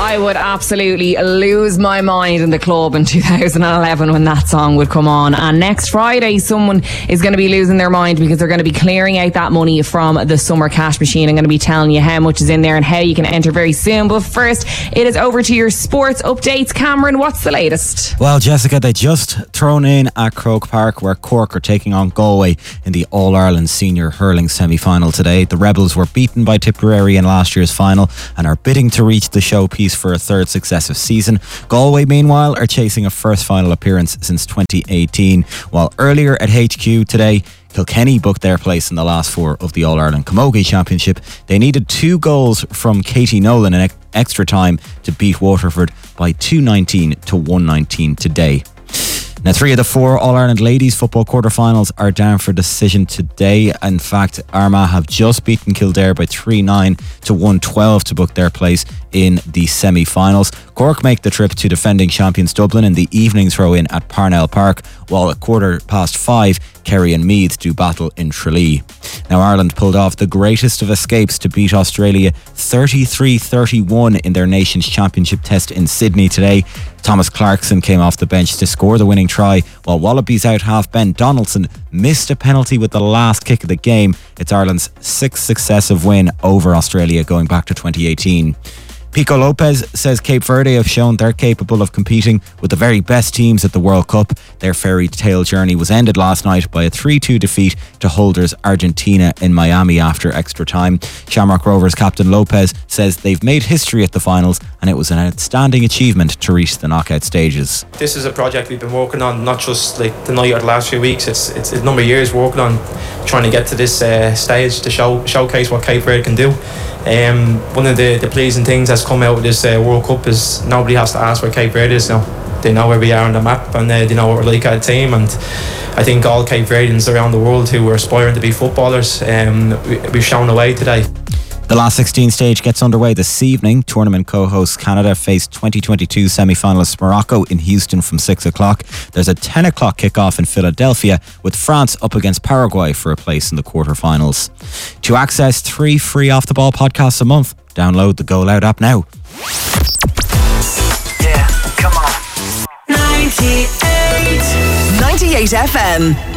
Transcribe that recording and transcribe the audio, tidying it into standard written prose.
I would absolutely lose my mind in the club in 2011 when that song would come on. And next Friday, someone is going to be losing their mind because they're going to be clearing out that money from the summer cash machine. I'm going to be telling you how much is in there and how you can enter very soon. But first, it is over to your sports updates. Cameron, what's the latest? Well, Jessica, they just thrown in at Croke Park, where Cork are taking on Galway in the All-Ireland Senior Hurling semi-final today. The Rebels were beaten by Tipperary in last year's final and are bidding to reach the showpiece for a third successive season. Galway, meanwhile, are chasing a first final appearance since 2018, while earlier at HQ today, Kilkenny booked their place in the last four of the All-Ireland Camogie Championship. They needed 2 goals from Katie Nolan in extra time to beat Waterford by 219 to 119 today. Now, 3 of the 4 All-Ireland Ladies Football quarter-finals are down for decision today. In fact, Armagh have just beaten Kildare by 3-9 to 112 to book their place in the semi-finals. Cork make the trip to defending champions Dublin in the evening throw-in at Parnell Park, while at 5:15, Kerry and Meath do battle in Tralee. Now, Ireland pulled off the greatest of escapes to beat Australia 33-31 in their Nations Championship test in Sydney today. Thomas Clarkson came off the bench to score the winning try, while Wallabies out-half Ben Donaldson missed a penalty with the last kick of the game. It's Ireland's 6th successive win over Australia going back to 2018. Pico Lopez says Cape Verde have shown they're capable of competing with the very best teams at the World Cup. Their fairy tale journey was ended last night by a 3-2 defeat to holders Argentina in Miami after extra time. Shamrock Rovers captain Lopez says they've made history at the finals and it was an outstanding achievement to reach the knockout stages. This is a project we've been working on, not just like tonight or the last few weeks. It's a number of years working on trying to get to this stage to showcase what Cape Verde can do. One of the pleasing things that's come out of this World Cup is nobody has to ask where Cape Verde is now. They know where we are on the map, and they know what we're like as a team. And I think all Cape Verdeans around the world who are aspiring to be footballers, we've shown the way today. The last 16 stage gets underway this evening. Tournament co-hosts Canada face 2022 semi-finalists Morocco in Houston from 6 o'clock. There's a 10 o'clock kickoff in Philadelphia with France up against Paraguay for a place in the quarterfinals. To access 3 free Off the Ball podcasts a month, download the Go Loud app now. Yeah, come on. 98 FM.